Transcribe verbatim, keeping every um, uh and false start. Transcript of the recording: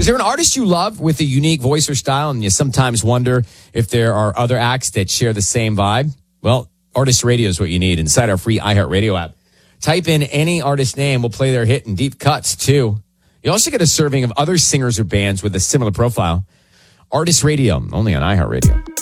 Is there an artist you love with a unique voice or style, and you sometimes wonder if there are other acts that share the same vibe? Well, Artist Radio is what you need inside our free iHeartRadio app. Type in any artist name. We'll play their hit and deep cuts, too. You also get a serving of other singers or bands with a similar profile. Artist Radio, only on iHeartRadio.